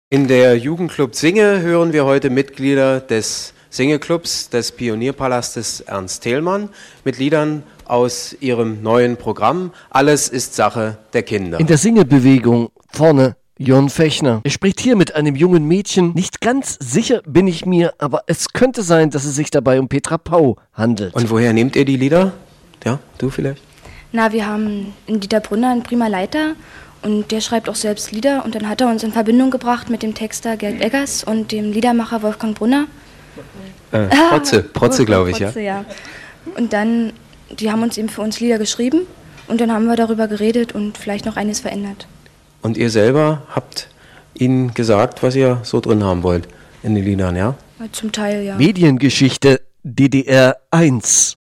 In der Jugendclub Singe hören wir heute Mitglieder des Singeclubs des Pionierpalastes Ernst Thälmann mit Liedern aus ihrem neuen Programm Alles ist Sache der Kinder. In der Singebewegung vorne Jon Fechner. Er spricht hier mit einem jungen Mädchen. Nicht ganz sicher bin ich mir, aber es könnte sein, dass es sich dabei um Petra Pau handelt. Und woher nehmt ihr die Lieder? Ja, du vielleicht? Na, wir haben in Dieter Brunner einen prima Leiter und der schreibt auch selbst Lieder und dann hat er uns in Verbindung gebracht mit dem Texter Gerd Eggers und dem Liedermacher Wolfgang Brunner. Protze glaube ich, Protze, ja. Und dann, die haben uns eben für uns Lieder geschrieben und dann haben wir darüber geredet und vielleicht noch eines verändert. Und ihr selber habt ihnen gesagt, was ihr so drin haben wollt in den Liedern, ja? Zum Teil, ja. Mediengeschichte DDR 1.